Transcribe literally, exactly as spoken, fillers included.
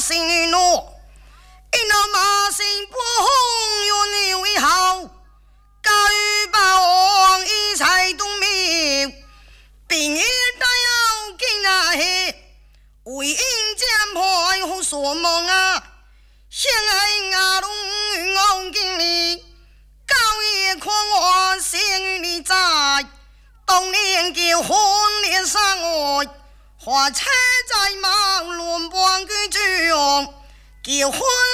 心诺，一那马心不红有你为好，高于霸王一才东明，并一大要给那黑，为因见破胡所梦啊，相爱阿龙我经历，高夜狂我先与你在，当年结婚连上爱。花车在马轮帮佢住，结婚